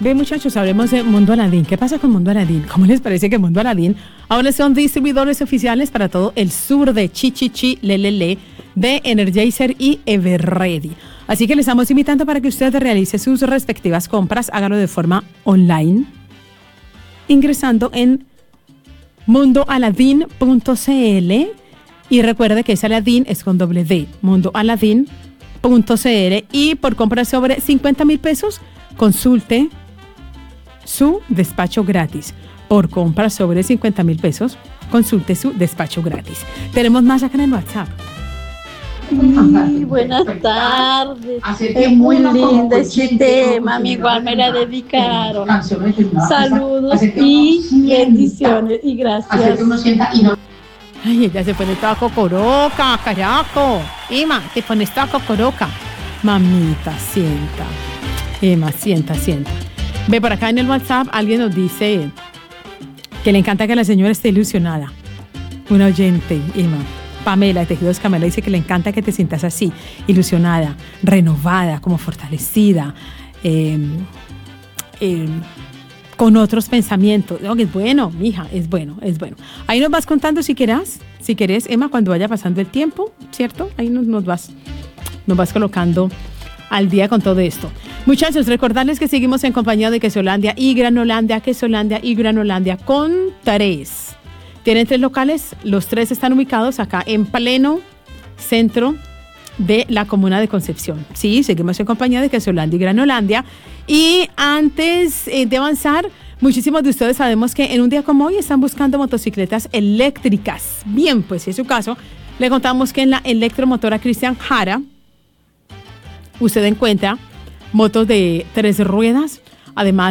Ve, muchachos, hablemos de Mundo Aladín. ¿Qué pasa con Mundo Aladín? ¿Cómo les parece que Mundo Aladín ahora son distribuidores oficiales para todo el sur de Chichichi, Lelele, de Energizer y Everready? Así que les estamos invitando para que usted realice sus respectivas compras. Hágalo de forma online, ingresando en mundoaladin.cl, y recuerde que ese Aladín es con doble D, mundoaladin.cl, y por compras sobre 50,000 pesos, consulte su despacho gratis. Por compras sobre 50,000 pesos, consulte su despacho gratis. Tenemos más acá en el WhatsApp. Sí, buenas tardes. Es muy lindo este tema, mi igual me la dedicaron. Saludos y bendiciones y gracias. Ay, ella se pone toda cocoroca, caraco. Emma, te pones toda cocoroca. Mamita, sienta. Emma, sienta. Ve, por acá en el WhatsApp alguien nos dice que le encanta que la señora esté ilusionada. Una oyente, Emma. Pamela de Tejidos Camela dice que le encanta que te sientas así, ilusionada, renovada, como fortalecida, con otros pensamientos. No, que es bueno, mija, es bueno. Ahí nos vas contando si querés, Emma, cuando vaya pasando el tiempo, ¿cierto? Ahí nos vas colocando al día con todo esto. Muchachos, recordarles que seguimos en compañía de Quesolandia y Granolandia, con 3. Tienen 3 locales, los 3 están ubicados acá en pleno centro de la comuna de Concepción. Sí, seguimos en compañía de Quesolandia y Granolandia. Y antes de avanzar, muchísimos de ustedes sabemos que en un día como hoy están buscando motocicletas eléctricas. Bien, pues si es su caso, le contamos que en la electromotora Cristian Jara usted encuentra motos de 3 ruedas, además